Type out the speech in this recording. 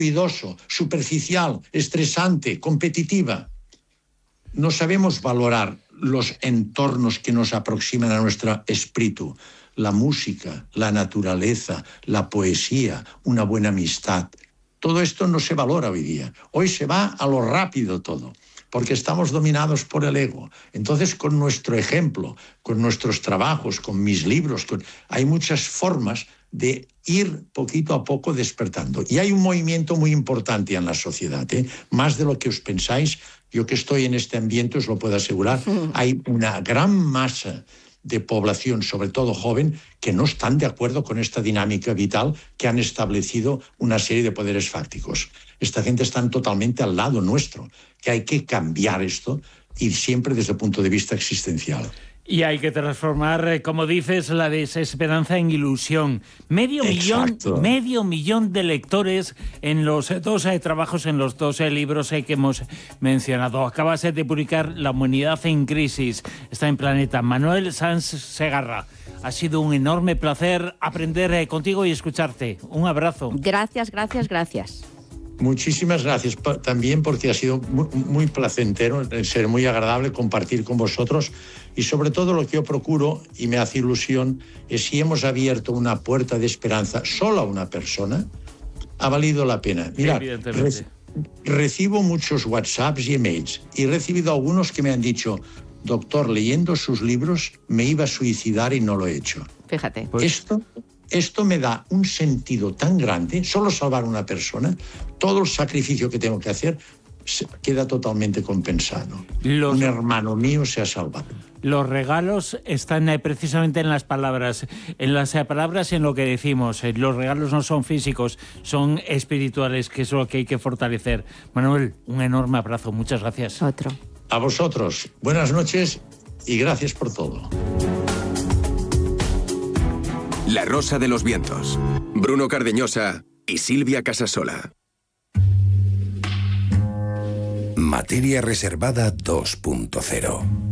ruidoso, superficial, estresante, competitiva. No sabemos valorar los entornos que nos aproximan a nuestro espíritu. La música, la naturaleza, la poesía, una buena amistad. Todo esto no se valora hoy día. Hoy se va a lo rápido todo, porque estamos dominados por el ego. Entonces, con nuestro ejemplo, con nuestros trabajos, con mis libros, hay muchas formas de ir poquito a poco despertando. Y hay un movimiento muy importante en la sociedad, más de lo que os pensáis. Yo que estoy en este ambiente os lo puedo asegurar. Hay una gran masa de población, sobre todo joven, que no están de acuerdo con esta dinámica vital que han establecido una serie de poderes fácticos. Esta gente está totalmente al lado nuestro, que hay que cambiar esto y siempre desde el punto de vista existencial. Y hay que transformar, como dices, la desesperanza en ilusión. Medio millón de lectores en los dos trabajos, en los dos libros que hemos mencionado. Acabas de publicar La humanidad en crisis. Está en Planeta. Manuel Sanz Segarra. Ha sido un enorme placer aprender contigo y escucharte. Un abrazo. Gracias. Muchísimas gracias también, porque ha sido muy placentero, ser muy agradable compartir con vosotros, y sobre todo lo que yo procuro y me hace ilusión es, si hemos abierto una puerta de esperanza solo a una persona, ha valido la pena. Mirad, recibo muchos WhatsApps y emails, y he recibido algunos que me han dicho: doctor, leyendo sus libros me iba a suicidar y no lo he hecho. Fíjate. Esto me da un sentido tan grande, solo salvar a una persona, todo el sacrificio que tengo que hacer queda totalmente compensado. Un hermano mío se ha salvado. Los regalos están precisamente en las palabras y en lo que decimos. Los regalos no son físicos, son espirituales, que es lo que hay que fortalecer. Manuel, un enorme abrazo, muchas gracias. Otro. A vosotros, buenas noches y gracias por todo. La Rosa de los Vientos. Bruno Cardeñosa y Silvia Casasola. Materia Reservada 2.0.